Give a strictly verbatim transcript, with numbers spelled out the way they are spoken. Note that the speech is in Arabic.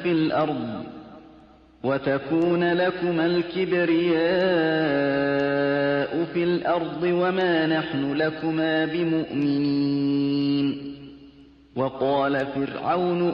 في الأرض وتكون لكما الكبرياء في الأرض وما نحن لكما بمؤمنين. وقال فرعون